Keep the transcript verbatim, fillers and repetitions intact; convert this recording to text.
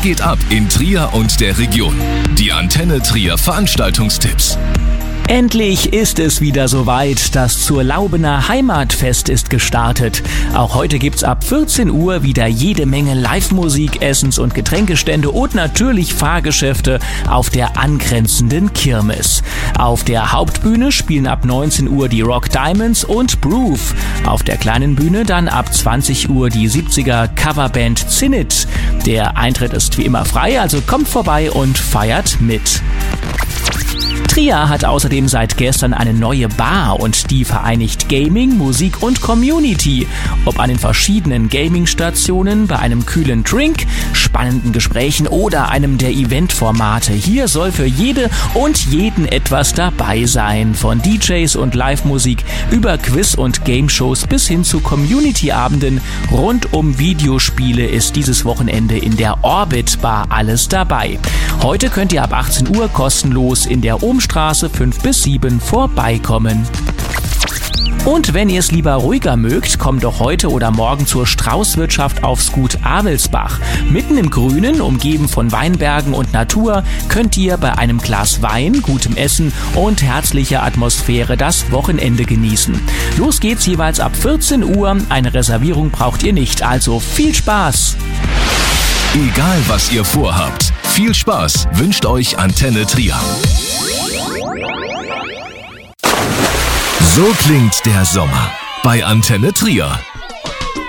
Was geht ab in Trier und der Region? Die Antenne Trier Veranstaltungstipps. Endlich ist es wieder soweit. Das zur Laubener Heimatfest ist gestartet. Auch heute gibt's ab vierzehn Uhr wieder jede Menge Live-Musik, Essens- und Getränkestände und natürlich Fahrgeschäfte auf der angrenzenden Kirmes. Auf der Hauptbühne spielen ab neunzehn Uhr die Rock Diamonds und Groove. Auf der kleinen Bühne dann ab zwanzig Uhr die siebziger Coverband Zinit. Der Eintritt ist wie immer frei, also kommt vorbei und feiert mit. Trier hat außerdem seit gestern eine neue Bar und die vereinigt Gaming, Musik und Community. Ob an den verschiedenen Gaming-Stationen, bei einem kühlen Drink, spannenden Gesprächen oder einem der Eventformate. Hier soll für jede und jeden etwas dabei sein. Von D Js und Live-Musik über Quiz- und Game-Shows bis hin zu Community-Abenden rund um Videospiele ist dieses Wochenende in der Orbit Bar alles dabei. Heute könnt ihr ab achtzehn Uhr kostenlos in der Ohmstraße fünf bis sieben vorbeikommen. Und wenn ihr es lieber ruhiger mögt, kommt doch heute oder morgen zur Straußwirtschaft aufs Gut Avelsbach. Mitten im Grünen, umgeben von Weinbergen und Natur, könnt ihr bei einem Glas Wein, gutem Essen und herzlicher Atmosphäre das Wochenende genießen. Los geht's jeweils ab vierzehn Uhr. Eine Reservierung braucht ihr nicht, also viel Spaß! Egal was ihr vorhabt, viel Spaß wünscht euch Antenne Trier. So klingt der Sommer bei Antenne Trier.